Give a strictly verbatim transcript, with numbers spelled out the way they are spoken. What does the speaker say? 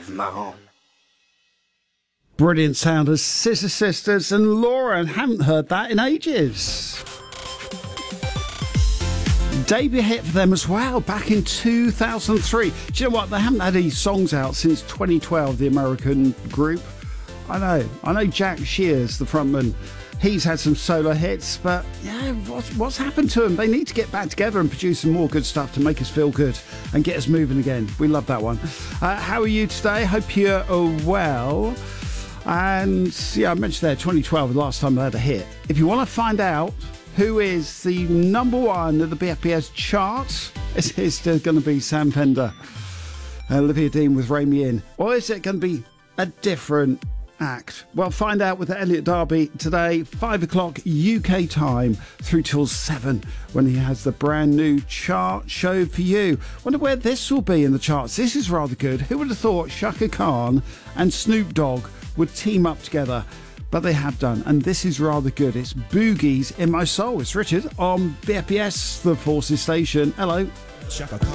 Yves Marant. Brilliant sound of Scissor Sisters and Laura, and haven't heard that in ages. Debut hit for them as well, back in two thousand three. Do you know what? They haven't had any songs out since twenty twelve, the American group. I know. I know Jack Shears, the frontman, he's had some solo hits, but yeah, what's, what's happened to them? They need to get back together and produce some more good stuff to make us feel good and get us moving again. We love that one. Uh, how are you today? Hope you're well. And yeah, I mentioned there, twenty twelve, the last time I had a hit. If you want to find out who is the number one of the B F B S charts, is it still going to be Sam Fender, Olivia Dean with Rein Me In, or is it going to be a different act? Well, find out with Elliot Darby today, five o'clock U K time, through till seven, when he has the brand new chart show for you. Wonder where this will be in the charts. This is rather good. Who would have thought Chaka Khan and Snoop Dogg would team up together? But they have done, and this is rather good. It's Boogies in My Soul. It's Richard on B F B S, the Forces Station. Hello. Chaka Khan